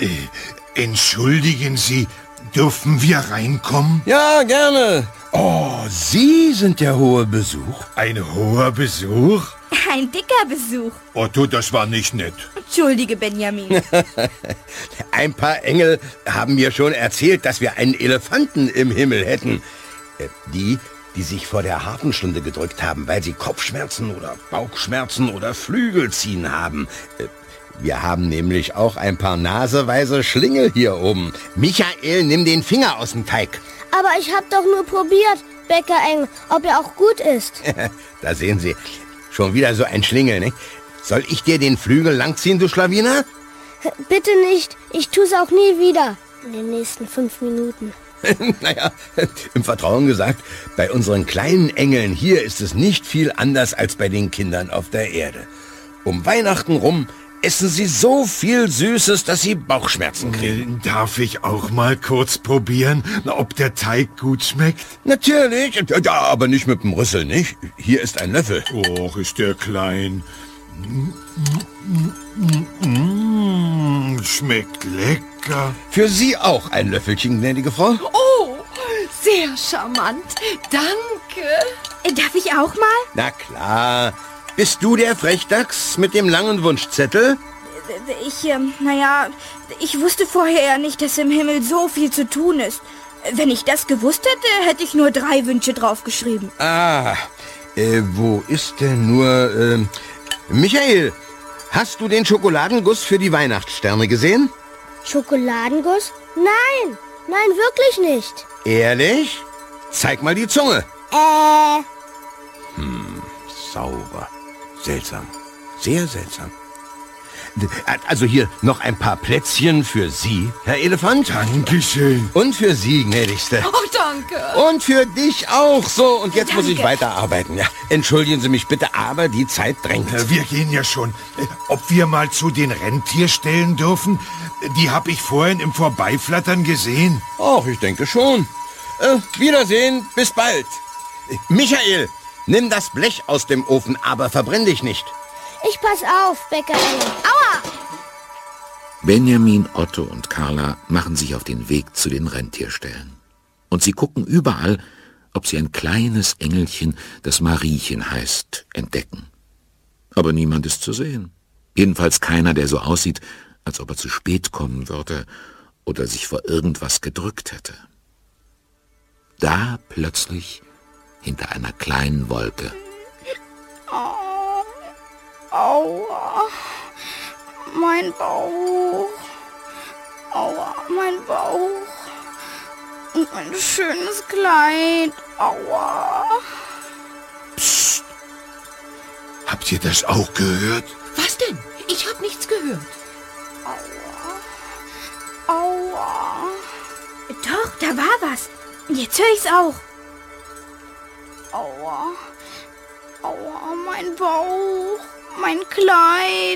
Entschuldigen Sie, dürfen wir reinkommen? Ja, gerne. Oh, Sie sind der hohe Besuch. Ein hoher Besuch? Ein dicker Besuch. Otto, das war nicht nett. Entschuldige, Benjamin. Ein paar Engel haben mir schon erzählt, dass wir einen Elefanten im Himmel hätten. Die sich vor der Harfenstunde gedrückt haben, weil sie Kopfschmerzen oder Bauchschmerzen oder Flügelziehen haben. Wir haben nämlich auch ein paar naseweise Schlingel hier oben. Michael, nimm den Finger aus dem Teig. Aber ich hab doch nur probiert, Bäckerengel, ob er auch gut ist. Da sehen Sie, schon wieder so ein Schlingel, ne? Soll ich dir den Flügel langziehen, du Schlawiner? Bitte nicht, ich tu's auch nie wieder. In den nächsten 5 Minuten. Naja, im Vertrauen gesagt, bei unseren kleinen Engeln hier ist es nicht viel anders als bei den Kindern auf der Erde. Um Weihnachten rum essen sie so viel Süßes, dass sie Bauchschmerzen kriegen. Darf ich auch mal kurz probieren, ob der Teig gut schmeckt? Natürlich, ja, aber nicht mit dem Rüssel, nicht? Hier ist ein Löffel. Och, ist der klein. Schmeckt lecker. Für Sie auch ein Löffelchen, gnädige Frau. Oh, sehr charmant. Danke. Darf ich auch mal? Na klar. Bist du der Frechdachs mit dem langen Wunschzettel? Ich wusste vorher ja nicht, dass im Himmel so viel zu tun ist. Wenn ich das gewusst hätte, hätte ich nur 3 Wünsche draufgeschrieben. Wo ist denn nur... Michael, hast du den Schokoladenguss für die Weihnachtssterne gesehen? Schokoladenguss? Nein, wirklich nicht. Ehrlich? Zeig mal die Zunge. Sauber. Seltsam. Sehr seltsam. Also hier noch ein paar Plätzchen für Sie, Herr Elefant. Dankeschön. Und für Sie, gnädigste. Oh, danke. Und für dich auch. So, und jetzt muss ich Danke. weiterarbeiten. Ja, entschuldigen Sie mich bitte, aber die Zeit drängt. Wir gehen ja schon. Ob wir mal zu den Rentierstellen dürfen? Die habe ich vorhin im Vorbeiflattern gesehen. Ach, ich denke schon. Wiedersehen, bis bald. Michael, nimm das Blech aus dem Ofen, aber verbrenn dich nicht. Ich pass auf, Bäckerengel. Aua! Benjamin, Otto und Carla machen sich auf den Weg zu den Rentierstellen. Und sie gucken überall, ob sie ein kleines Engelchen, das Mariechen heißt, entdecken. Aber niemand ist zu sehen. Jedenfalls keiner, der so aussieht, als ob er zu spät kommen würde oder sich vor irgendwas gedrückt hätte. Da plötzlich, hinter einer kleinen Wolke. Aua, mein Bauch. Aua, mein Bauch. Und mein schönes Kleid. Aua. Psst. Habt ihr das auch gehört? Was denn? Ich habe nichts gehört. Aua. Aua. Doch, da war was. Jetzt höre ich's auch. Aua. Aua, mein Bauch. Mein Kleid.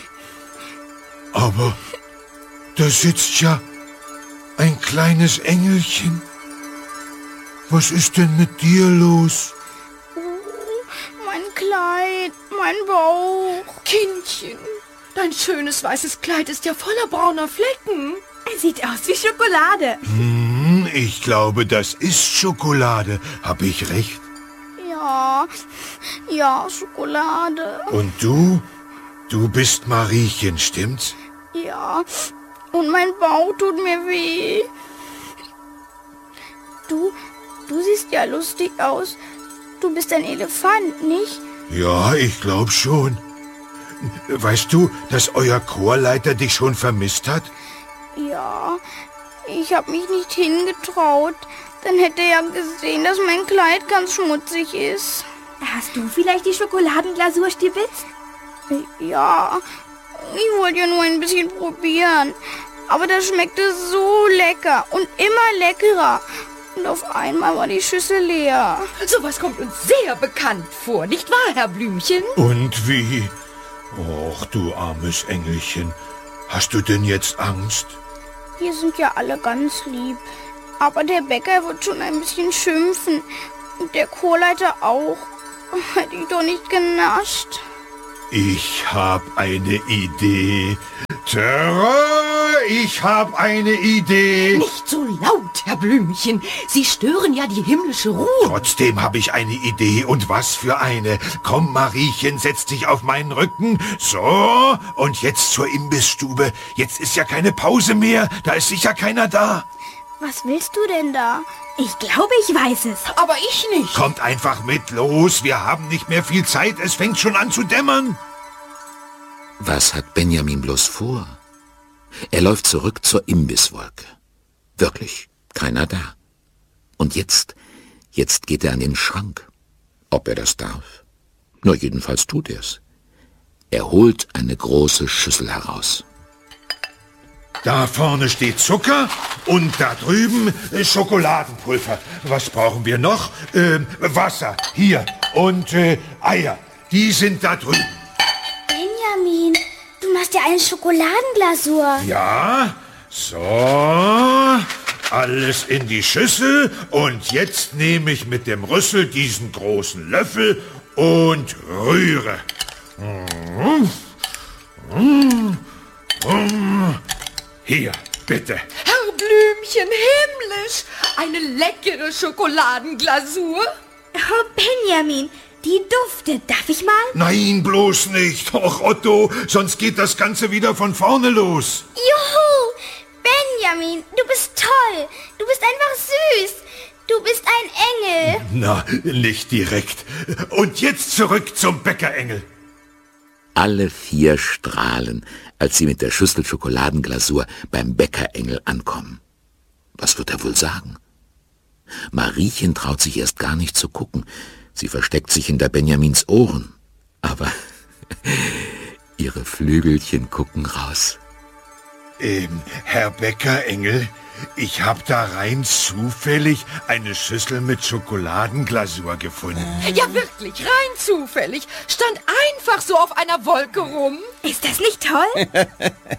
Aber da sitzt ja ein kleines Engelchen. Was ist denn mit dir los? Mein Kleid, mein Bauch. Kindchen, dein schönes weißes Kleid ist ja voller brauner Flecken. Sieht aus wie Schokolade. Ich glaube, das ist Schokolade. Hab ich recht? Ja, Schokolade. Und du? Du bist Mariechen, stimmt's? Ja, und mein Bauch tut mir weh. Du siehst ja lustig aus. Du bist ein Elefant, nicht? Ja, ich glaub schon. Weißt du, dass euer Chorleiter dich schon vermisst hat? Ja, ich habe mich nicht hingetraut. Dann hätte er ja gesehen, dass mein Kleid ganz schmutzig ist. Hast du vielleicht die Schokoladenglasur stibitzt? Ja, ich wollte ja nur ein bisschen probieren. Aber das schmeckte so lecker und immer leckerer. Und auf einmal war die Schüssel leer. Sowas kommt uns sehr bekannt vor, nicht wahr, Herr Blümchen? Und wie? Och, du armes Engelchen. Hast du denn jetzt Angst? Hier sind ja alle ganz lieb. Aber der Bäcker wird schon ein bisschen schimpfen. Und der Chorleiter auch. Hätte ich doch nicht genascht. Ich hab eine Idee. Terror! Ich Ich habe eine Idee. Nicht so laut, Herr Blümchen. Sie stören ja die himmlische Ruhe. Trotzdem habe ich eine Idee. Und was für eine. Komm, Mariechen, setz dich auf meinen Rücken. So, und jetzt zur Imbissstube. Jetzt ist ja keine Pause mehr. Da ist sicher keiner da. Was willst du denn da? Ich glaube, ich weiß es. Aber ich nicht. Kommt einfach mit, los. Wir haben nicht mehr viel Zeit. Es fängt schon an zu dämmern. Was hat Benjamin bloß vor? Er läuft zurück zur Imbisswolke. Wirklich, keiner da. Und jetzt geht er an den Schrank. Ob er das darf? Nur jedenfalls tut er's. Er holt eine große Schüssel heraus. Da vorne steht Zucker und da drüben Schokoladenpulver. Was brauchen wir noch? Wasser, hier. Und Eier, die sind da drüben. Benjamin, du machst ja eine Schokoladenglasur. Ja, so. Alles in die Schüssel. Und jetzt nehme ich mit dem Rüssel diesen großen Löffel und rühre. Hier, bitte. Herr Blümchen, himmlisch. Eine leckere Schokoladenglasur. Oh, Benjamin, die duftet. Darf ich mal? Nein, bloß nicht. Och, Otto, sonst geht das Ganze wieder von vorne los. Juhu! Benjamin, du bist toll. Du bist einfach süß. Du bist ein Engel. Na, nicht direkt. Und jetzt zurück zum Bäckerengel. Alle 4 strahlen, als sie mit der Schüssel Schokoladenglasur beim Bäckerengel ankommen. Was wird er wohl sagen? Mariechen traut sich erst gar nicht zu gucken. Sie versteckt sich hinter Benjamins Ohren. Aber ihre Flügelchen gucken raus. Herr Bäckerengel, ich habe da rein zufällig eine Schüssel mit Schokoladenglasur gefunden. Ja, wirklich, rein zufällig. Stand einfach so auf einer Wolke rum. Ist das nicht toll?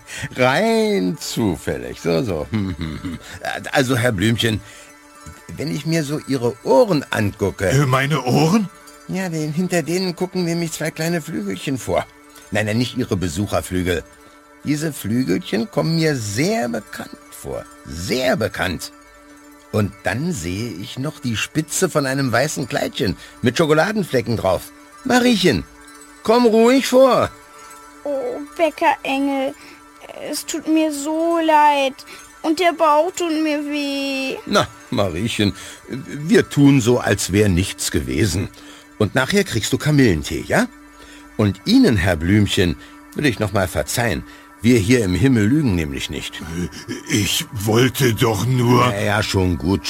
Rein zufällig, so. Also, Herr Blümchen, wenn ich mir so Ihre Ohren angucke... Meine Ohren? Ja, hinter denen gucken nämlich 2 kleine Flügelchen vor. Nein, nicht Ihre Besucherflügel. Diese Flügelchen kommen mir sehr bekannt vor. Sehr bekannt. Und dann sehe ich noch die Spitze von einem weißen Kleidchen mit Schokoladenflecken drauf. Mariechen, komm ruhig vor. Oh, Bäckerengel, es tut mir so leid. Und der Bauch tut mir weh. Na, Mariechen, wir tun so, als wäre nichts gewesen. Und nachher kriegst du Kamillentee, ja? Und Ihnen, Herr Blümchen, will ich noch mal verzeihen. Wir hier im Himmel lügen nämlich nicht. Ich wollte doch nur... Ja, schon gut.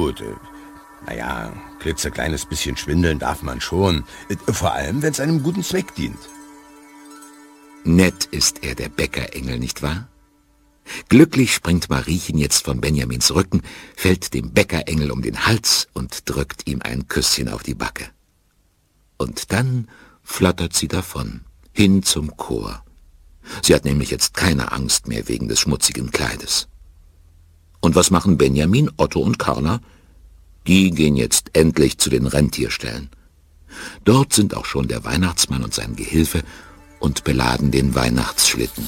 Naja, klitzekleines bisschen schwindeln darf man schon. Vor allem, wenn es einem guten Zweck dient. Nett ist er, der Bäckerengel, nicht wahr? Glücklich springt Mariechen jetzt von Benjamins Rücken, fällt dem Bäckerengel um den Hals und drückt ihm ein Küsschen auf die Backe. Und dann flattert sie davon, hin zum Chor. Sie hat nämlich jetzt keine Angst mehr wegen des schmutzigen Kleides. Und was machen Benjamin, Otto und Carla? Die gehen jetzt endlich zu den Rentierställen. Dort sind auch schon der Weihnachtsmann und sein Gehilfe und beladen den Weihnachtsschlitten.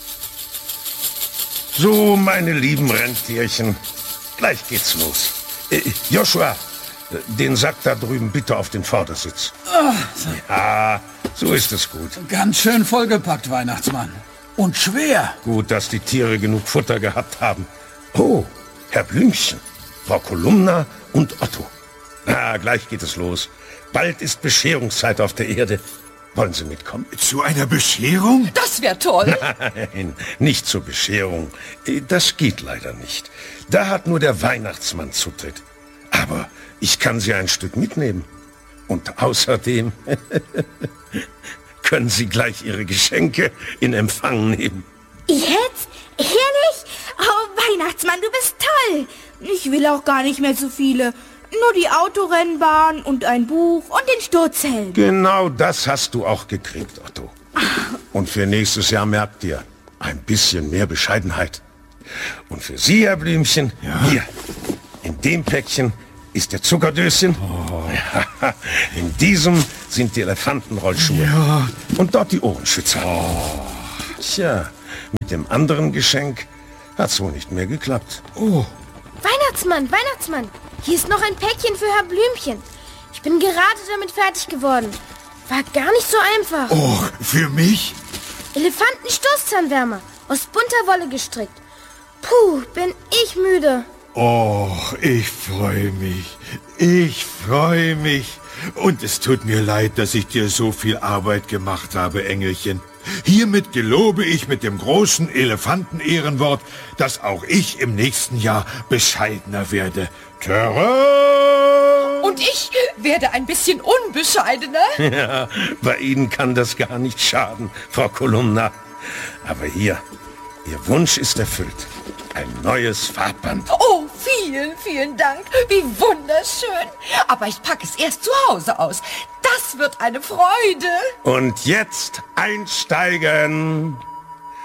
So, meine lieben Rentierchen, gleich geht's los. Joshua, den Sack da drüben bitte auf den Vordersitz. Ja, so ist es gut. Ganz schön vollgepackt, Weihnachtsmann. Und schwer. Gut, dass die Tiere genug Futter gehabt haben. Oh, Herr Blümchen, Frau Kolumna und Otto. Na, gleich geht es los. Bald ist Bescherungszeit auf der Erde. Wollen Sie mitkommen? Zu einer Bescherung? Das wäre toll. Nein, nicht zur Bescherung. Das geht leider nicht. Da hat nur der Weihnachtsmann Zutritt. Aber ich kann Sie ein Stück mitnehmen. Und außerdem können Sie gleich Ihre Geschenke in Empfang nehmen. Jetzt? Ehrlich? Oh, Weihnachtsmann, du bist toll. Ich will auch gar nicht mehr so viele. Nur die Autorennbahn und ein Buch und den Sturzhelm. Genau das hast du auch gekriegt, Otto. Und für nächstes Jahr merkt ihr, ein bisschen mehr Bescheidenheit. Und für Sie, Herr Blümchen, hier, in dem Päckchen ist der Zuckerdöschen. Ja, in diesem sind die Elefantenrollschuhe. Und dort die Ohrenschützer. Tja, mit dem anderen Geschenk hat's wohl nicht mehr geklappt. Oh, Weihnachtsmann, Weihnachtsmann, hier ist noch ein Päckchen für Herr Blümchen. Ich bin gerade damit fertig geworden. War gar nicht so einfach. oh, für mich? Elefantenstoßzahnwärmer, aus bunter Wolle gestrickt. Puh, bin ich müde. Oh, ich freue mich. Ich freue mich. Und es tut mir leid, dass ich dir so viel Arbeit gemacht habe, Engelchen. Hiermit gelobe ich mit dem großen Elefanten-Ehrenwort, dass auch ich im nächsten Jahr bescheidener werde. Tada! Und ich werde ein bisschen unbescheidener. Ja, bei Ihnen kann das gar nicht schaden, Frau Kolumna. Aber hier, Ihr Wunsch ist erfüllt. Ein neues Farbband. Oh, vielen, vielen Dank. Wie wunderschön. Aber ich packe es erst zu Hause aus. Das wird eine Freude. Und jetzt einsteigen.